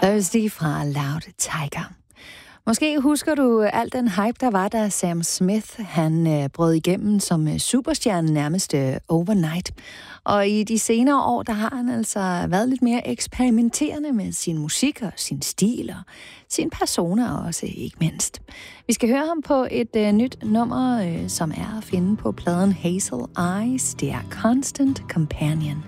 Thirsty fra Loud Tiger. Måske husker du alt den hype, der var, da Sam Smith han brød igennem som superstjerne nærmest overnight. Og i de senere år, der har han altså været lidt mere eksperimenterende med sin musik og sin stil og sin persona også, ikke mindst. Vi skal høre ham på et nyt nummer, som er at finde på pladen Hazel Eyes. Det er Constant Companion.